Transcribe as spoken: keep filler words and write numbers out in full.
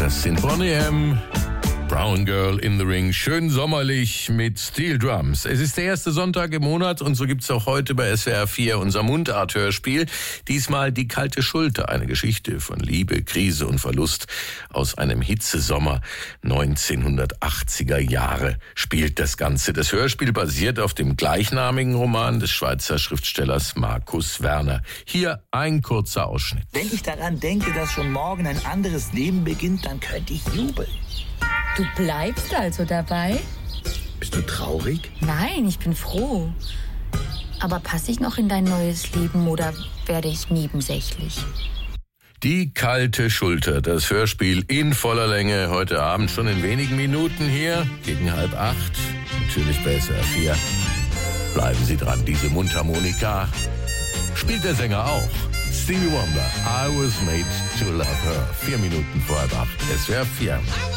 Justin Bonham, Brown Girl in the Ring, schön sommerlich mit Steel Drums. Es ist der erste Sonntag im Monat und so gibt's auch heute bei S W R vier unser Mundart-Hörspiel. Diesmal Die kalte Schulter, eine Geschichte von Liebe, Krise und Verlust aus einem Hitzesommer neunzehnhundertachtziger Jahre spielt das Ganze. Das Hörspiel basiert auf dem gleichnamigen Roman des Schweizer Schriftstellers Markus Werner. Hier ein kurzer Ausschnitt. Wenn ich daran denke, dass schon morgen ein anderes Leben beginnt, dann könnte ich jubeln. Du bleibst also dabei? Bist du traurig? Nein, ich bin froh. Aber passe ich noch in dein neues Leben oder werde ich nebensächlich? Die kalte Schulter, das Hörspiel in voller Länge, heute Abend schon in wenigen Minuten hier, gegen halb acht, natürlich bei S W R vier. Bleiben Sie dran, diese Mundharmonika spielt der Sänger auch. Stevie Wonder, I was made to love her. Vier Minuten vor halb acht, S W R vier.